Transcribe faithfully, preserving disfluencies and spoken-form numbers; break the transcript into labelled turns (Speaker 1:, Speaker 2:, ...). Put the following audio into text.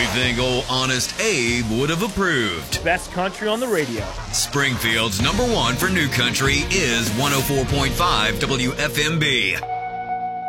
Speaker 1: think old Honest Abe would have approved.
Speaker 2: Best country on the radio.
Speaker 1: Springfield's number one for new country is one oh four point five W F M B.